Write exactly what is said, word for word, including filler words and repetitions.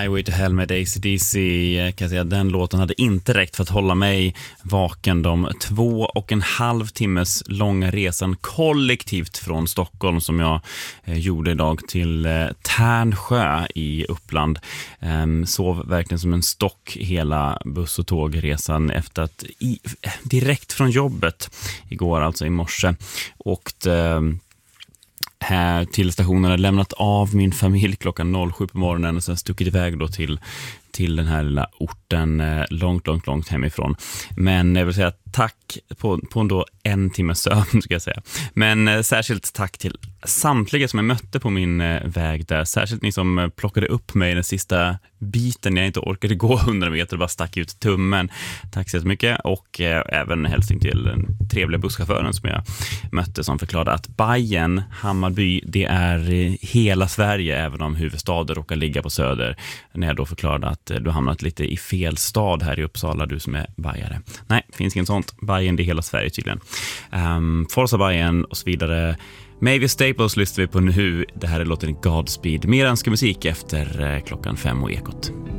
Highway to Hell med A C D C. Kan jag säga, den låten hade inte räckt för att hålla mig vaken de två och en halv timmes långa resan kollektivt från Stockholm som jag eh, gjorde idag till eh, Tärnsjö i Uppland. Eh, sov verkligen som en stock hela buss- och tågresan efter att i, direkt från jobbet igår, alltså i morse, och eh, här till stationen, hade lämnat av min familj klockan noll sju på morgonen och sen stuckit iväg då till, till den här lilla orten eh, långt, långt, långt hemifrån. Men jag vill säga tack på, på ändå en timme sömn, ska jag säga. Men eh, särskilt tack till samtliga som jag mötte på min eh, väg där. Särskilt ni som eh, plockade upp mig den sista biten när jag inte orkade gå hundra meter och bara stack ut tummen. Tack så mycket. Och eh, även hälsning till den trevliga busschauffören som jag mötte, som förklarade att Bajen, Hammarby, det är eh, hela Sverige, även om huvudstaden råkar ligga på söder. När jag då förklarade att eh, du hamnat lite i fel stad här i Uppsala, du som är bajare. Nej, finns inget sånt. Bajen, det är hela Sverige tydligen. Um, Forza Bajen och så vidare. Mavis Staples lyssnar vi på nu. Det här är låten Godspeed. Mer önska musik efter eh, klockan fem och Ekot.